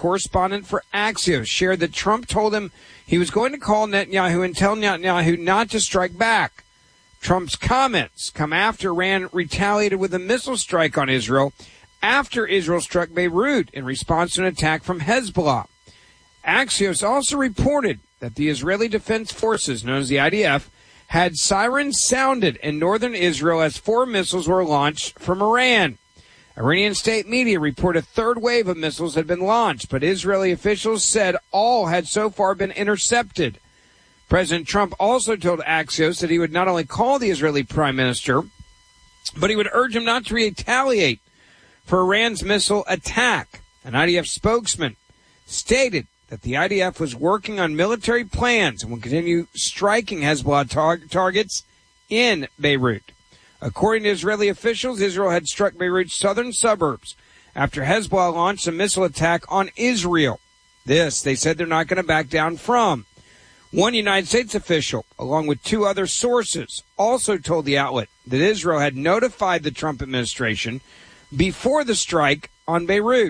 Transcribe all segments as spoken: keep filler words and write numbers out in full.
correspondent for Axios, shared that Trump told him he was going to call Netanyahu and tell Netanyahu not to strike back. Trump's comments come after Iran retaliated with a missile strike on Israel after Israel struck Beirut in response to an attack from Hezbollah. Axios also reported that the Israeli Defense Forces, known as the I D F, had sirens sounded in northern Israel as four missiles were launched from Iran. Iranian state media report a third wave of missiles had been launched, but Israeli officials said all had so far been intercepted. President Trump also told Axios that he would not only call the Israeli prime minister, but he would urge him not to retaliate for Iran's missile attack. An I D F spokesman stated that the I D F was working on military plans and will continue striking Hezbollah tar- targets in Beirut. According to Israeli officials, Israel had struck Beirut's southern suburbs after Hezbollah launched a missile attack on Israel. This, they said, they're not going to back down from. One United States official, along with two other sources, also told the outlet that Israel had notified the Trump administration before the strike on Beirut.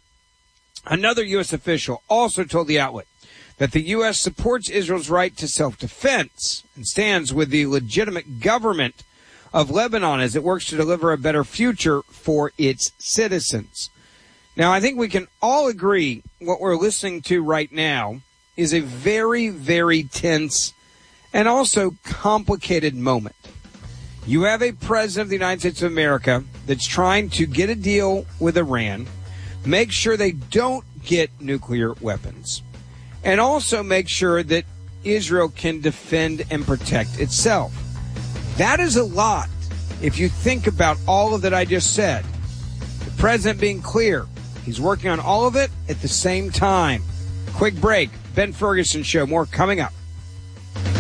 Another U S official also told the outlet that the U S supports Israel's right to self-defense and stands with the legitimate government of Lebanon as it works to deliver a better future for its citizens. Now, I think we can all agree what we're listening to right now is a very, very tense and also complicated moment. You have a president of the United States of America that's trying to get a deal with Iran, make sure they don't get nuclear weapons, and also make sure that Israel can defend and protect itself. That is a lot if you think about all of that I just said. The president being clear, he's working on all of it at the same time. Quick break. Ben Ferguson Show. More coming up.